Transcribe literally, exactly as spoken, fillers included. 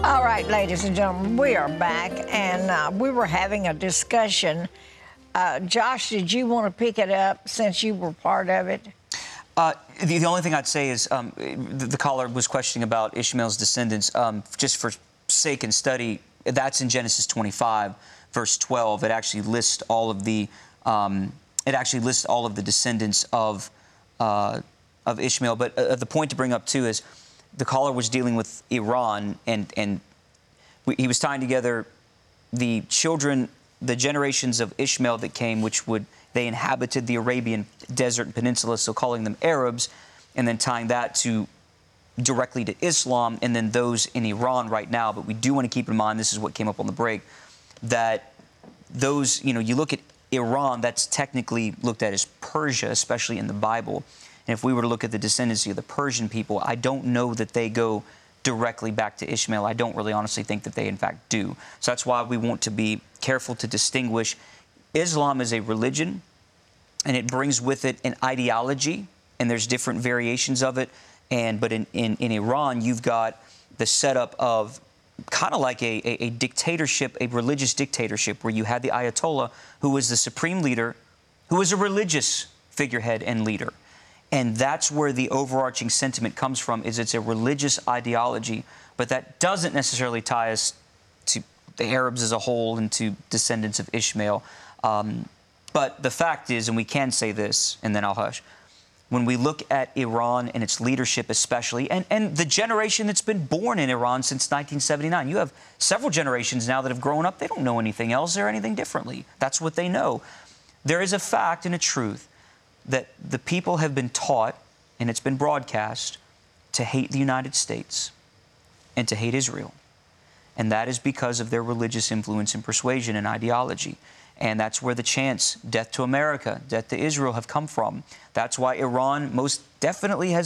All right, ladies and gentlemen, we are back, and uh, we were having a discussion. Uh, Josh, did you want to pick it up since you were part of it? Uh, the, the only thing I'd say is um, the, the caller was questioning about Ishmael's descendants. Um, just for sake and study, that's in Genesis twenty-five, verse twelve. It actually lists all of the um, it actually lists all of the descendants of uh, of Ishmael. But uh, the point to bring up too is the caller was dealing with Iran, and and we, he was tying together the children, the generations of Ishmael that came, which would they inhabited the Arabian Desert and Peninsula, so calling them Arabs, and then tying that to directly to Islam, and then those in Iran right now. But we do want to keep in mind, this is what came up on the break, that those, you know, you look at Iran, that's technically looked at as Persia, especially in the Bible. And if we were to look at the descendancy of the Persian people, I don't know that they go directly back to Ishmael. I don't really honestly think that they, in fact, do. So that's why we want to be careful to distinguish. Islam is a religion, and it brings with it an ideology, and there's different variations of it. And but in, in, in Iran, you've got the setup of kind of like a, a, a dictatorship, a religious dictatorship, where you had the Ayatollah, who was the supreme leader, who was a religious figurehead and leader. And that's where the overarching sentiment comes from, is it's a religious ideology, but that doesn't necessarily tie us to the Arabs as a whole and to descendants of Ishmael. Um, but the fact is, and we can say this, and then I'll hush, when we look at Iran and its leadership especially, and, and the generation that's been born in Iran since nineteen seventy-nine, you have several generations now that have grown up. They don't know anything else or anything differently. That's what they know. There is a fact and a truth that the people have been taught, and it's been broadcast, to hate the United States and to hate Israel. And that is because of their religious influence and persuasion and ideology. And that's where the chants, death to America, death to Israel, have come from. That's why Iran most definitely has